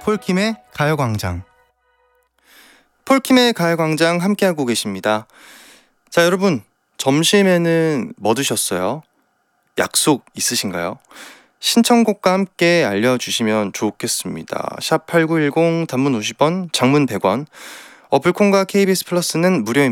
폴킴의 가요광장. 폴킴의 가요광장 함께하고 계십니다. 자, 여러분, 점심에는 뭐 드셨어요? 약속 있으신가요? 신청곡과 함께 알려주시면 좋겠습니다. 샵8910 단문 50원, 장문 100원, 어플콘과 KBS 플러스는 무료입니다.